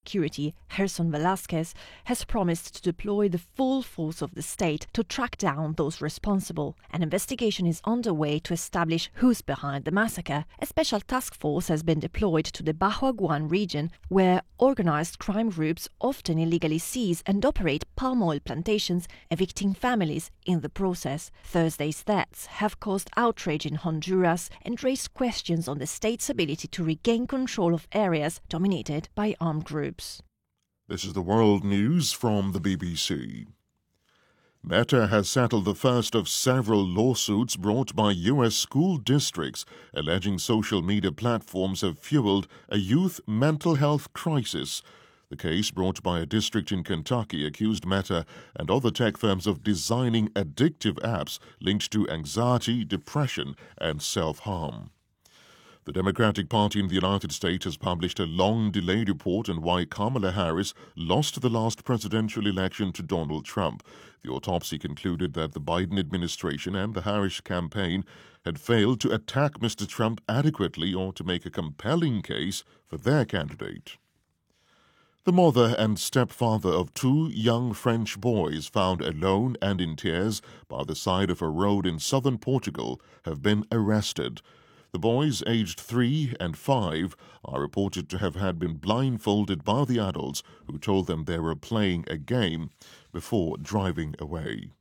Security, Gerson Velasquez, has promised to deploy the full force of the state to track down those responsible. An investigation is underway to establish who's behind the massacre. A special task force has been deployed to the Bahuaguan region, where organized crime groups often illegally seize and operate palm oil plantations, evicting families in the process. Thursday's deaths have caused outrage in Honduras and raised questions on the state's ability to regain control of areas dominated by armed groups. This is the world news from the BBC. Meta has settled the first of several lawsuits brought by U.S. school districts alleging social media platforms have fueled a youth mental health crisis. The case, brought by a district in Kentucky, accused Meta and other tech firms of designing addictive apps linked to anxiety, depression, and self-harm. The Democratic Party in the United States has published a long-delayed report on why Kamala Harris lost the last presidential election to Donald Trump. The autopsy concluded that the Biden administration and the Harris campaign had failed to attack Mr. Trump adequately or to make a compelling case for their candidate. The mother and stepfather of two young French boys found alone and in tears by the side of a road in southern Portugal have been arrested. The boys, aged 3 and 5, are reported to have had been blindfolded by the adults who told them they were playing a game before driving away.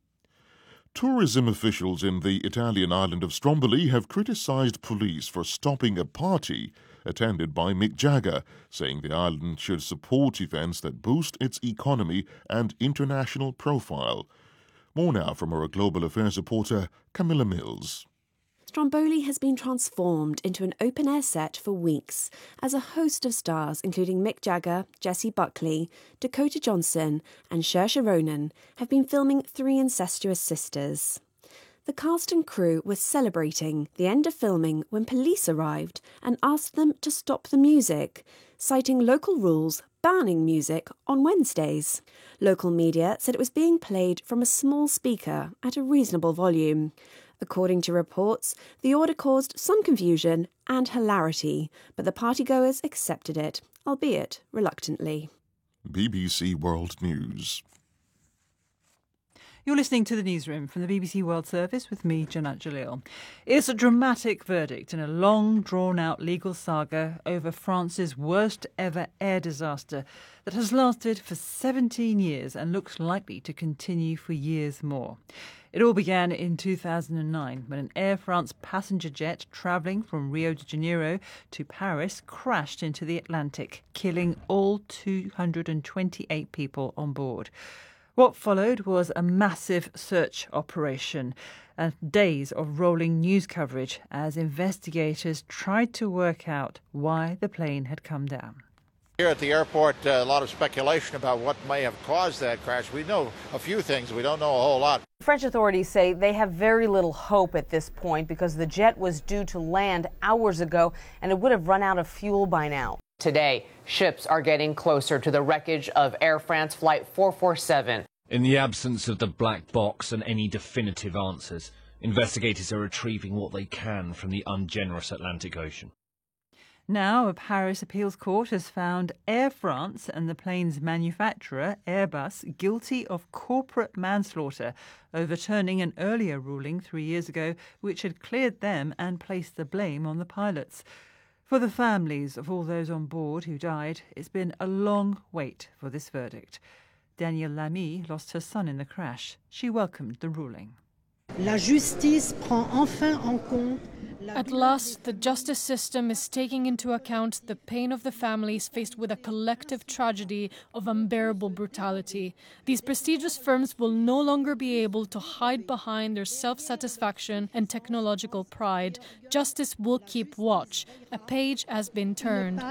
Tourism officials in the Italian island of Stromboli have criticized police for stopping a party attended by Mick Jagger, saying the island should support events that boost its economy and international profile. More now from our Global Affairs reporter, Camilla Mills. Stromboli has been transformed into an open-air set for weeks as a host of stars, including Mick Jagger, Jessie Buckley, Dakota Johnson and Saoirse Ronan, have been filming Three Incestuous Sisters. The cast and crew were celebrating the end of filming when police arrived and asked them to stop the music, citing local rules banning music on Wednesdays. Local media said it was being played from a small speaker at a reasonable volume. According to reports, the order caused some confusion and hilarity, but the partygoers accepted it, albeit reluctantly. BBC World News. You're listening to the Newsroom from the BBC World Service with me, Janat Jalil. It's a dramatic verdict in a long, drawn-out legal saga over France's worst-ever air disaster that has lasted for 17 years and looks likely to continue for years more. It all began in 2009 when an Air France passenger jet travelling from Rio de Janeiro to Paris crashed into the Atlantic, killing all 228 people on board. What followed was a massive search operation and days of rolling news coverage as investigators tried to work out why the plane had come down. Here at the airport, a lot of speculation about what may have caused that crash. We know a few things. We don't know a whole lot. French authorities say they have very little hope at this point because the jet was due to land hours ago and it would have run out of fuel by now. Today, ships are getting closer to the wreckage of Air France Flight 447. In the absence of the black box and any definitive answers, investigators are retrieving what they can from the ungenerous Atlantic Ocean. Now, a Paris appeals court has found Air France and the plane's manufacturer, Airbus, guilty of corporate manslaughter, overturning an earlier ruling 3 years ago which had cleared them and placed the blame on the pilots. For the families of all those on board who died, it's been a long wait for this verdict. Danielle Lamy lost her son in the crash. She welcomed the ruling. La justice prend enfin en compte. At last, the justice system is taking into account the pain of the families faced with a collective tragedy of unbearable brutality. These prestigious firms will no longer be able to hide behind their self-satisfaction and technological pride. Justice will keep watch. A page has been turned.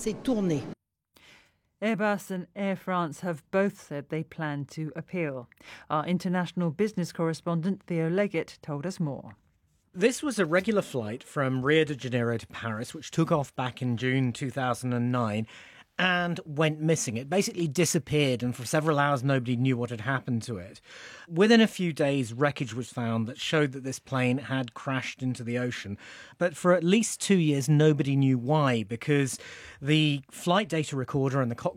Airbus and Air France have both said they plan to appeal. Our international business correspondent Theo Leggett told us more. This was a regular flight from Rio de Janeiro to Paris, which took off back in June 2009 and went missing. It basically disappeared, and for several hours nobody knew what had happened to it. Within a few days, wreckage was found that showed that this plane had crashed into the ocean. But for at least 2 years, nobody knew why, because the flight data recorder and the cockpit